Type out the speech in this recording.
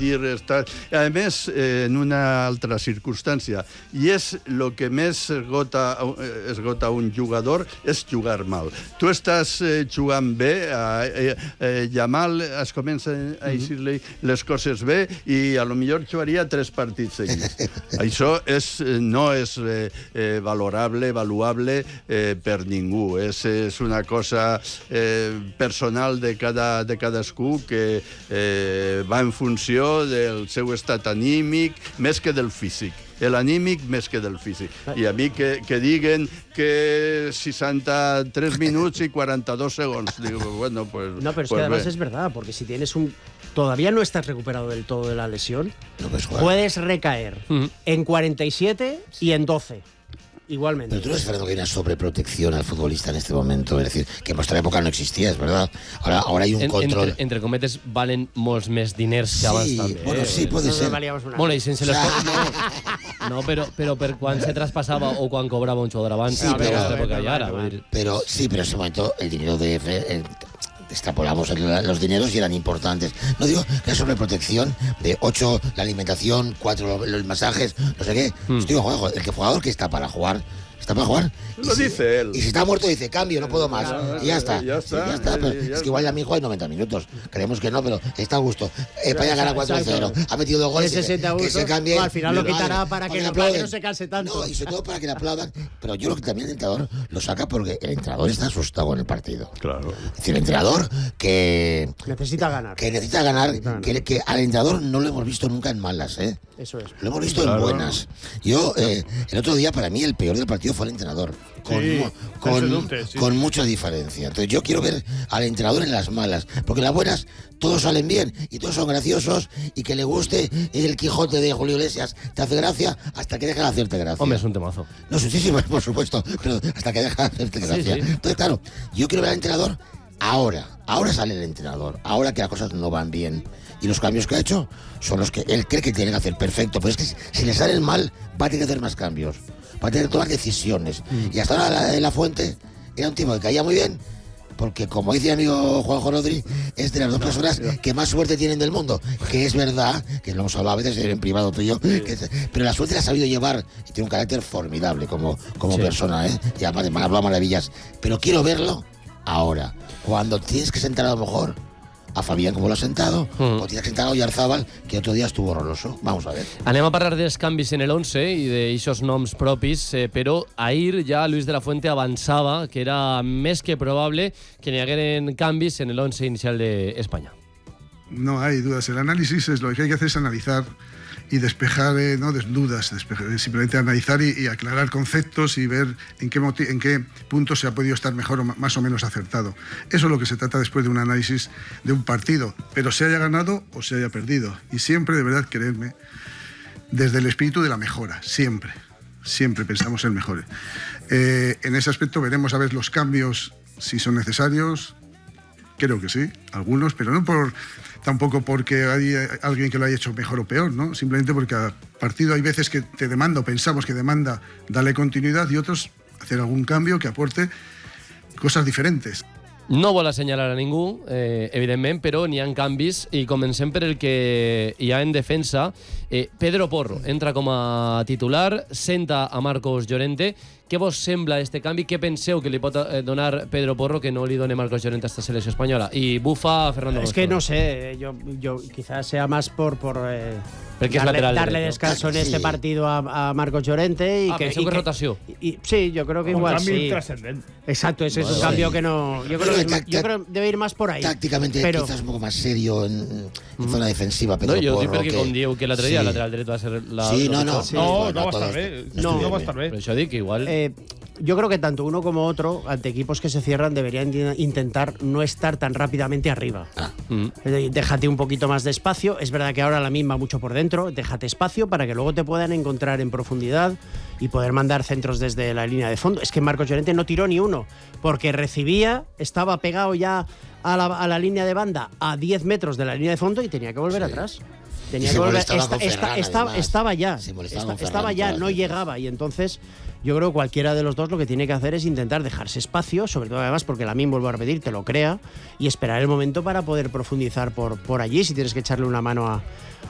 decidir estar... A més, en una altra circumstància, i és el que més esgota un jugador, és jugar mal. Tu estàs jugant bé, Yamal es comença a eixir-li les coses bé i a lo millor jugaria 3 partits seguits. Això no és valorable, valuable per ningú. És una cosa personal de cadascú que va en funció del seu estat anímic més que del físic. L'anímic més que del físic. I a mi que diguen que 63 minuts y 42 segundos. Digo, bueno, pues... No, pero es que además es verdad, porque si tienes todavía no estás recuperado del todo de la lesión, puedes recaer en 47 y en 12. Igualmente. Pero tú no estás hablando que hay una sobreprotección al futbolista en este momento, es decir, que en vuestra época no existía, es verdad. Ahora hay un control. Entre cometes, valen molts més diners que abans també. Bueno, sí, puede ser. Bueno, i sense les no, però per quan se traspassava o quan cobrava un jugador abans, en aquesta època i ara. Pero sí, pero en ese momento el dinero extrapolamos los dineros y eran importantes. No digo que la sobreprotección de 8 la alimentación, 4 los masajes, no sé qué. Digo, el jugador que está para jugar. Está para jugar. Lo dice él. Y si está muerto dice, cambio, no puedo más. Y ya está. Pero es que igual a mi juega 90 minutos. Creemos que no, pero está a gusto. España gana 4-0. Ha metido 2 goles. Que se cambie. Al final lo quitará para que no se canse tanto. No, y sobre todo para que le aplaudan. Pero yo creo que también el entrenador lo saca porque el entrenador está asustado en el partido. Claro. Es decir, el entrenador que necesita ganar. Que al entrenador no lo hemos visto nunca en malas, ¿eh? Eso es. Lo hemos visto en buenas. Yo, el otro día, para mí, el peor del partido fue el entrenador. Con mucha diferencia. Entonces yo quiero ver al entrenador en las malas, porque en las buenas todos salen bien y todos son graciosos, y que le guste el Quijote de Julio Iglesias te hace gracia hasta que deja de hacerte gracia. Hombre, es un temazo. No, sí, por supuesto, pero hasta que deja de hacerte gracia. Sí. Entonces, claro, yo quiero ver al entrenador ahora sale el entrenador, ahora que las cosas no van bien. Y los cambios que ha hecho son los que él cree que tiene que hacer. Perfecto, pero es que si le salen mal, va a tener que hacer más cambios. Va a tener todas las decisiones. Y hasta ahora la Fuente era un tipo que caía muy bien, porque como dice mi amigo Juanjo Rodri, es de las 2 personas que más suerte tienen del mundo. Que es verdad, que lo hemos hablado a veces en privado tú y yo, pero la suerte la ha sabido llevar y tiene un carácter formidable como persona, ¿eh? Y además me han hablado maravillas. Pero quiero verlo ahora, cuando tienes que sentar a lo mejor a Fabián, como lo ha sentado, o tienes que sentar a Oyarzábal, que otro día estuvo horroroso. Vamos a ver. Anem a parlar dels canvis en el 11 i d'aixòs noms propis, però ahir ja Luis de la Fuente avançava que era més que probable que n'hi hagueren canvis en el 11 inicial d'Espanya. No hay dudas. El análisis es lo que hay que hacer es analizar y despejar dudas, simplemente analizar y aclarar conceptos y ver en qué punto se ha podido estar mejor o más o menos acertado. Eso es lo que se trata después de un análisis de un partido, pero se haya ganado o se haya perdido. Y siempre, de verdad, creedme, desde el espíritu de la mejora, siempre pensamos en mejores. En ese aspecto veremos a ver los cambios, si son necesarios. Creo que sí, algunos, pero no tampoco porque hay alguien que lo haya hecho mejor o peor, ¿no? Simplemente porque a partido hay veces que te demanda, o pensamos que demanda darle continuidad, y otros hacer algún cambio que aporte cosas diferentes. No vol assenyalar a ningú, evidentment, però n'hi ha canvis, i comencem per el que hi ha en defensa. Pedro Porro entra com a titular, senta a Marcos Llorente. Què vos sembla este canvi? Què penseu que li pot donar Pedro Porro que no li done Marcos Llorente a esta selecció espanyola? Y bufa a Fernando Gómez. Es que no sé, yo quizás sea más por darle descanso en este partido a Marcos Llorente. Y que rotación. Sí, yo creo que igual sí. Exacto, ese es un cambio que no... Yo creo que debe ir más por ahí. Tácticamente quizás un poco más serio en zona defensiva, Pedro Porro. Yo digo perquè com dieu que l'altre dia el lateral dret va ser la... Sí, no va estar bé. No va estar bé. Però això dic que igual... Yo creo que tanto uno como otro, ante equipos que se cierran, deberían intentar no estar tan rápidamente arriba. Déjate un poquito más de espacio. Es verdad que ahora la misma mucho por dentro. Déjate espacio para que luego te puedan encontrar en profundidad y poder mandar centros desde la línea de fondo. Es que Marcos Llorente no tiró ni uno, porque recibía, estaba pegado ya a la línea de banda a 10 metros de la línea de fondo y tenía que volver atrás. Tenía que volver. Estaba ya, no llegaba, y entonces yo creo que cualquiera de los dos lo que tiene que hacer es intentar dejarse espacio, sobre todo además porque Lamine, vuelvo a repetir, te lo crea, y esperar el momento para poder profundizar por allí, si tienes que echarle una mano